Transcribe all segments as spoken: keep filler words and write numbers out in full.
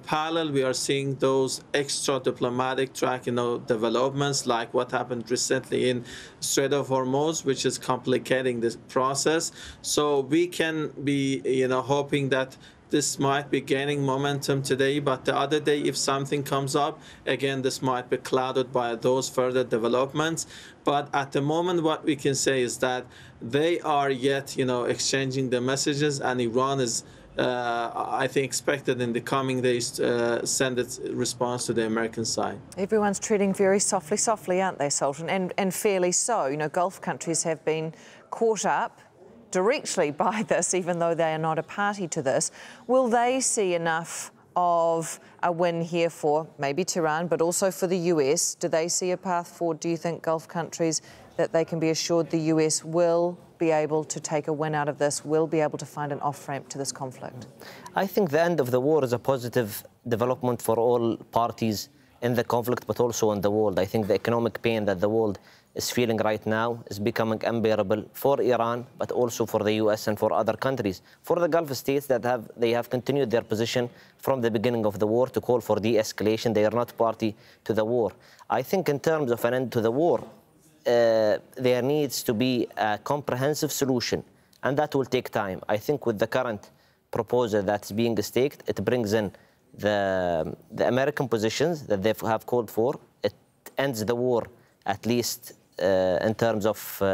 parallel, we are seeing those extra diplomatic track, you know, developments like what happened recently in Strait of Hormuz, which is complicating this process. So we can be, you know, hoping that this might be gaining momentum today, but the other day, if something comes up, again, this might be clouded by those further developments. But at the moment, what we can say is that they are yet, you know, exchanging the messages, and Iran is, uh, I think, expected in the coming days to uh, send its response to the American side. Everyone's treading very softly, softly, aren't they, Sultan? And, and fairly so. You know, Gulf countries have been caught up directly by this, even though they are not a party to this. Will they see enough of a win here for maybe Tehran, but also for the U S? Do they see a path forward, do you think, Gulf countries, that they can be assured the U S will be able to take a win out of this, will be able to find an off-ramp to this conflict? I think the end of the war is a positive development for all parties in the conflict, but also in the world. I think the economic pain that the world is feeling right now is becoming unbearable for Iran, but also for the U S and for other countries. For the Gulf states that have, they have continued their position from the beginning of the war to call for de-escalation. They are not party to the war. I think in terms of an end to the war, uh, there needs to be a comprehensive solution, and that will take time. I think with the current proposal that's being staked, it brings in the, the American positions that they have called for. It ends the war, at least Uh, in terms of uh, um,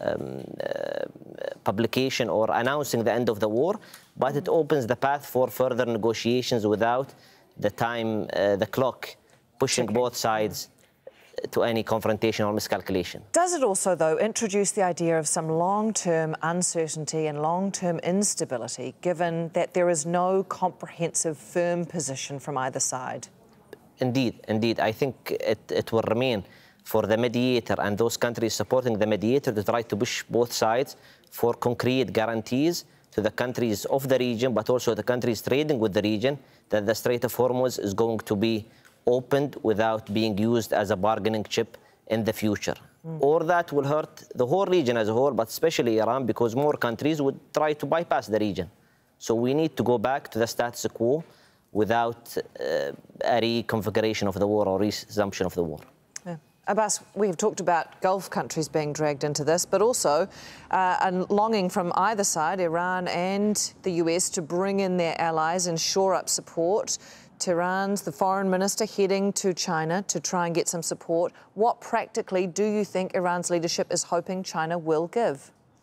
uh, publication or announcing the end of the war, but it opens the path for further negotiations without the time, uh, the clock, pushing okay. both sides to any confrontation or miscalculation. Does it also, though, introduce the idea of some long-term uncertainty and long-term instability, given that there is no comprehensive, firm position from either side? Indeed, indeed. I think it, it will remain for the mediator and those countries supporting the mediator to try to push both sides for concrete guarantees to the countries of the region, but also the countries trading with the region, that the Strait of Hormuz is going to be opened without being used as a bargaining chip in the future. Mm. Or that will hurt the whole region as a whole, but especially Iran, because more countries would try to bypass the region. So we need to go back to the status quo without uh, a reconfiguration of the war or resumption of the war. Abbas, we have talked about Gulf countries being dragged into this, but also uh, a longing from either side, Iran and the U S, to bring in their allies and shore up support. Tehran's, the foreign minister, heading to China to try and get some support. What practically do you think Iran's leadership is hoping China will give?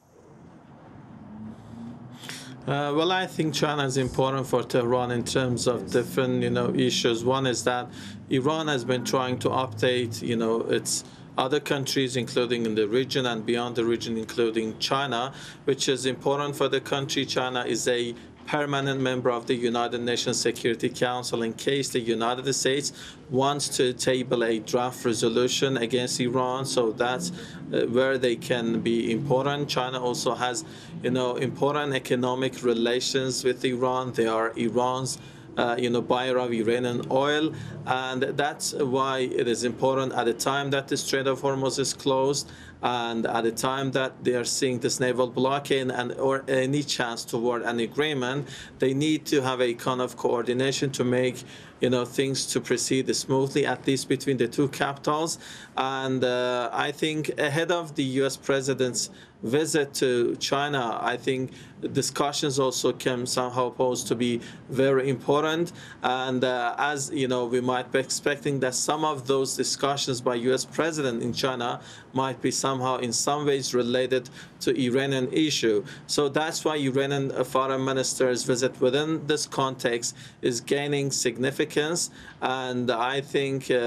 Uh, well, I think China is important for Tehran in terms of different, you know, issues. One is that Iran has been trying to update, you know, its other countries, including in the region and beyond the region, including China, which is important for the country. China is a permanent member of the United Nations Security Council in case the United States wants to table a draft resolution against Iran. So that's uh, where they can be important. China also has, you know, important economic relations with Iran. They are Iran's Uh, you know, buyer of Iranian oil, and that's why it is important at the time that the Strait of Hormuz is closed, and at the time that they are seeing this naval blockade and or any chance toward an agreement, they need to have a kind of coordination to make, you know, things to proceed smoothly, at least between the two capitals. And uh, I think ahead of the U S president's visit to China, I think discussions also can somehow pose to be very important. And uh, as you know, we might be expecting that some of those discussions by U S president in China might be somehow in some ways related to Iranian issue. So that's why Iranian foreign minister's visit within this context is gaining significance. And I think uh,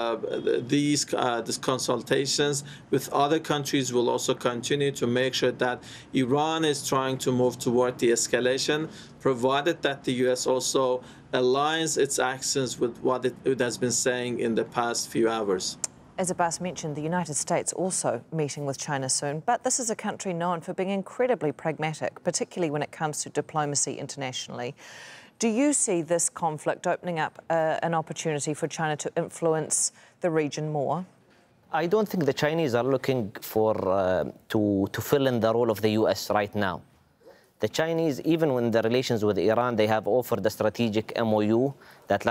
these, uh, these consultations with other countries will also continue to make sure that Iran is trying to move toward de-escalation, provided that the U S also aligns its actions with what it, it has been saying in the past few hours. As Abbas mentioned, the United States also meeting with China soon, but this is a country known for being incredibly pragmatic, particularly when it comes to diplomacy internationally. Do you see this conflict opening up uh, an opportunity for China to influence the region more? I don't think the Chinese are looking for uh, to, to fill in the role of the U S right now. The Chinese, even when the relations with Iran, they have offered a strategic M O U that